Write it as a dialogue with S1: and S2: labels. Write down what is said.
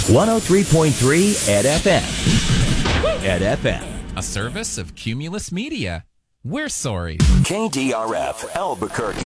S1: 103.3 Ed FM. Ed FM.
S2: A service of Cumulus Media. We're sorry.
S1: KDRF Albuquerque.